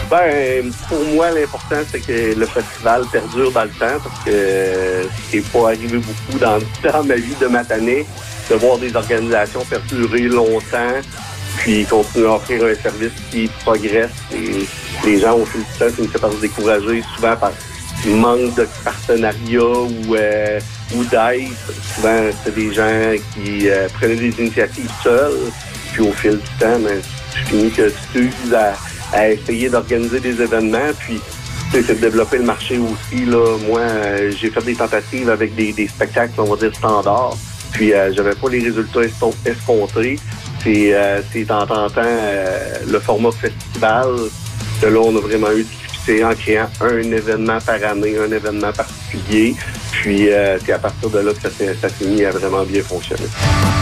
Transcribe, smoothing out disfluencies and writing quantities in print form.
Pour moi, l'important, c'est que le festival perdure dans le temps parce que c'est pas arrivé beaucoup dans ma vie de Matane de voir des organisations perdurer longtemps puis continuer à offrir un service qui progresse. Et les gens, au fil du temps, finissent par se décourager souvent par manque de partenariat ou d'aide. Souvent, c'est des gens qui prenaient des initiatives seuls. Puis au fil du temps, tu finis que tu t'uses à essayer d'organiser des événements. Puis c'est de développer le marché aussi. Là. Moi, j'ai fait des tentatives avec des spectacles, on va dire, standards. Puis j'avais pas les résultats escomptés. C'est en tentant le format festival que là, on a vraiment eu du succès en créant un événement par année, un événement particulier. Puis c'est à partir de là que ça s'est mis à vraiment bien fonctionner.